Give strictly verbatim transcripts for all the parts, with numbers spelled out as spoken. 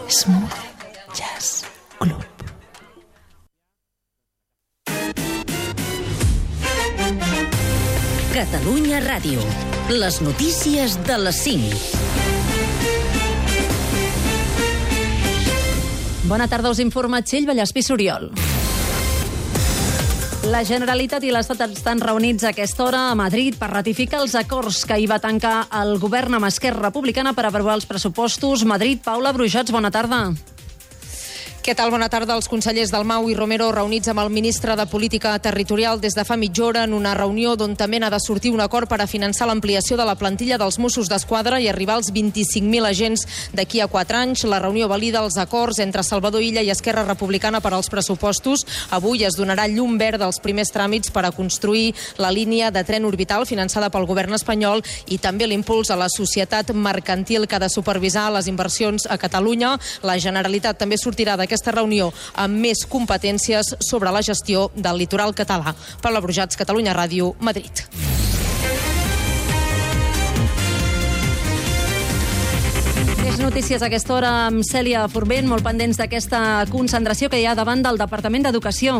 Smooth Jazz Club. Catalunya Ràdio. Les notícies de les cinc. Bona tarda, us informa Txell Vallespí Soriol. La Generalitat i l'Estat estan reunits a aquesta hora a Madrid per ratificar els acords que hi va tancar el govern amb Esquerra Republicana per aprovar els pressupostos. Madrid, Paula Brujats, bona tarda. Què tal? Bona tarda. Els consellers Dalmau i Romero reunits amb el ministre de Política Territorial des de fa mitja hora en una reunió d'on també n'ha de sortir un acord per a finançar l'ampliació de la plantilla dels Mossos d'Esquadra i arribar als vint-i-cinc mil agents d'aquí a quatre anys. La reunió valida els acords entre Salvador Illa i Esquerra Republicana per als pressupostos. Avui es donarà llum verd als primers tràmits per a construir la línia de tren orbital finançada pel govern espanyol i també l'impuls a la societat mercantil que ha de supervisar les inversions a Catalunya. La Generalitat també sortirà d'aquesta aquesta reunió amb més competències sobre la gestió del litoral català. Paula Brujats, Catalunya Ràdio, Madrid. Més notícies a aquesta hora amb Cèlia Forment, molt pendents d'aquesta concentració que hi ha davant del Departament d'Educació.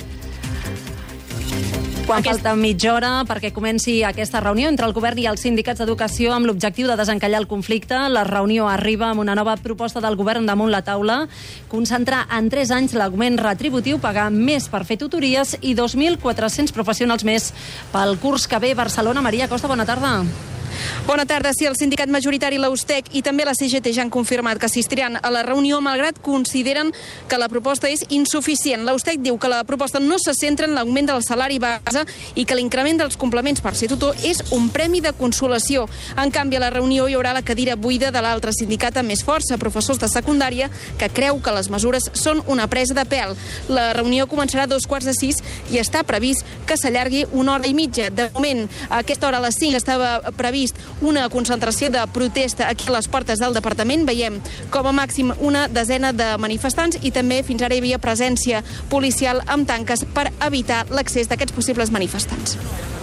Quan Aquest... falta mitja hora perquè comenci aquesta reunió entre el govern i els sindicats d'educació amb l'objectiu de desencallar el conflicte. La reunió arriba amb una nova proposta del govern damunt la taula. Concentrar en tres anys l'augment retributiu, pagar més per fer tutories i dos mil quatre-cents professionals més pel curs que ve. Barcelona, Maria Costa, bona tarda. Bona tarda. Sí, el sindicat majoritari, la U S T E C i també la C G T ja han confirmat que assistiran a la reunió, malgrat consideren que la proposta és insuficient. La U S T E C diu que la proposta no se centra en l'augment del salari base i que l'increment dels complements per ser tutor és un premi de consolació. En canvi, a la reunió hi haurà la cadira buida de l'altre sindicat amb més força, professors de secundària, que creu que les mesures són una presa de pèl. La reunió començarà a dos quarts de sis i està previst que s'allargui una hora i mitja. De moment, a aquesta hora a les cinc estava previst una concentració de protesta aquí a les portes del departament. Veiem com a màxim una desena de manifestants i també fins ara hi havia presència policial amb tanques per evitar l'accés d'aquests possibles manifestants.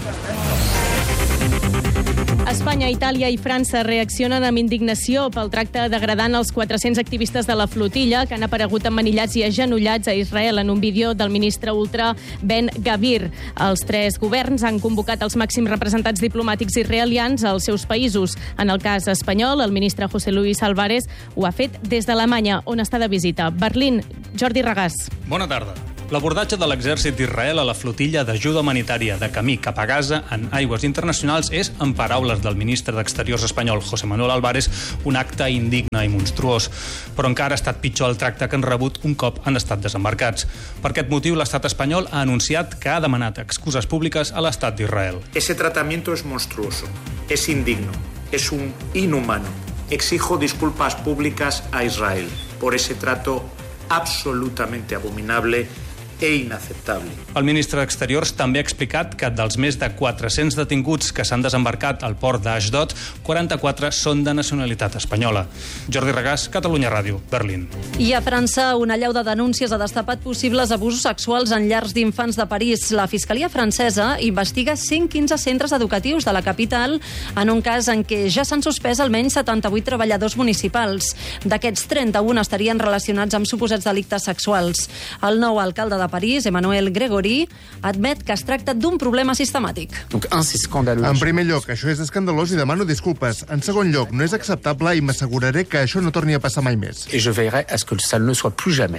Espanya, Itàlia i França reaccionen amb indignació pel tracte degradant als quatre-cents activistes de la flotilla que han aparegut emmanillats i agenollats a Israel en un vídeo del ministre ultra Ben Gavir. Els tres governs han convocat els màxims representants diplomàtics israelians als seus països. En el cas espanyol, el ministre José Luis Álvarez ho ha fet des d'Alemanya, on està de visita. Berlín, Jordi Regàs. Bona tarda. L'abordatge de l'exèrcit d'Israel a la flotilla d'ajuda humanitària de camí cap a Gaza en aigües internacionals és, en paraules del ministre d'Exteriors espanyol José Manuel Álvarez, un acte indigne i monstruós. Però encara ha estat pitjor el tracte que han rebut un cop han estat desembarcats. Per aquest motiu, l'estat espanyol ha anunciat que ha demanat excuses públiques a l'estat d'Israel. Ese tratamiento es monstruoso, es indigno, es un inhumano. Exijo disculpas públicas a Israel por ese trato absolutamente abominable e inacceptable. El ministre d'Exteriors també ha explicat que dels més de quatre-cents detinguts que s'han desembarcat al port d'Ashdod, quaranta-quatre són de nacionalitat espanyola. Jordi Regàs, Catalunya Ràdio, Berlín. I a França, una allau de denúncies ha destapat possibles abusos sexuals en llars d'infants de París. La Fiscalia francesa investiga cent quinze centres educatius de la capital en un cas en què ja s'han suspès almenys setanta-vuit treballadors municipals. D'aquests, trenta-un estarien relacionats amb suposats delictes sexuals. El nou alcalde de de París, Emmanuel Grégory, admet que es tracta d'un problema sistemàtic. En primer lloc, això és escandalós i demano disculpes. En segon lloc, no és acceptable i m'asseguraré que això no torni a passar mai més. Et je veillerai à ce que ça ne soit plus jamais.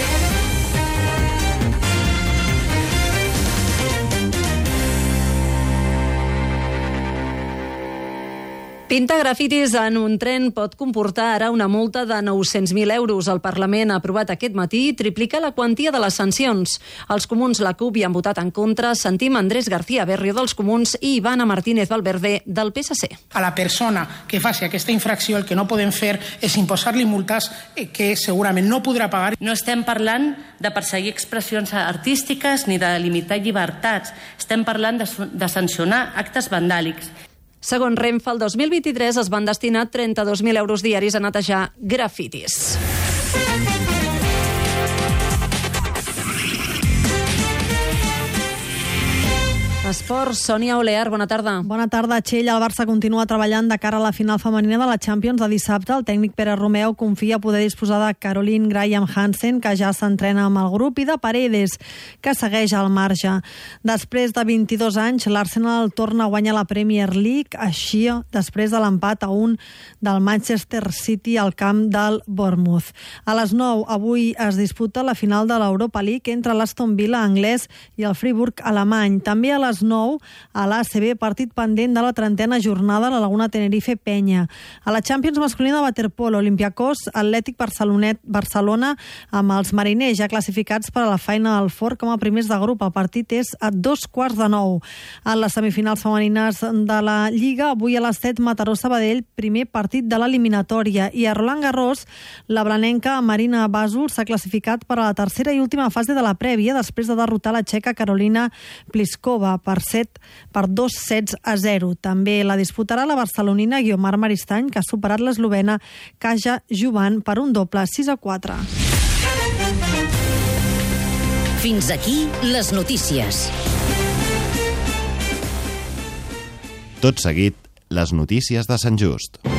Pintar grafitis en un tren pot comportar ara una multa de nou-cents mil euros. El Parlament ha aprovat aquest matí triplicar la quantia de les sancions. Els comuns, la CUP, hi han votat en contra. Sentim Andrés García Berrio dels Comuns i Ivana Martínez Valverde del P S C. A la persona que faci aquesta infracció el que no podem fer és imposar-li multes que segurament no podrà pagar. No estem parlant de perseguir expressions artístiques ni de limitar llibertats. Estem parlant de, de sancionar actes vandàlics. Segons Renfe, el dos mil vint-i-tres es van destinar trenta-dos mil euros diaris a netejar grafitis. Esports, Sònia Olear, bona tarda. Bona tarda, Txell. El Barça continua treballant de cara a la final femenina de la Champions de dissabte. El tècnic Pere Romeu confia poder disposar de Caroline Graham Hansen, que ja s'entrena amb el grup, i de Paredes, que segueix al marge. Després de vint-i-dos anys, l'Arsenal torna a guanyar la Premier League, així després de l'empat a un del Manchester City al camp del Bournemouth. A les nou, avui es disputa la final de l'Europa League entre l'Aston Villa anglès i el Friburg alemany. També a les nou, a l'A C B, partit pendent de la trentena jornada a la Laguna Tenerife Penya. A la Champions masculina de waterpolo, Olympiacos, Atlètic Barcelonet, Barcelona, amb els mariners ja classificats per a la Final Four com a primers de grup. El partit és a dos quarts de nou. En les semifinals femenines de la Lliga, avui a les set, Mataró-Sabadell, primer partit de l'eliminatòria. I a Roland Garros, la blanenca Marina Basul s'ha classificat per a la tercera i última fase de la prèvia després de derrotar la txeca Carolina Pliskova per set per dos sets a zero. També la disputarà la barcelonina Guiomar Maristany, que ha superat l'eslovena Kaja Juvan per un doble sis a quatre. Fins aquí les notícies. Tot seguit, les notícies de Sant Just.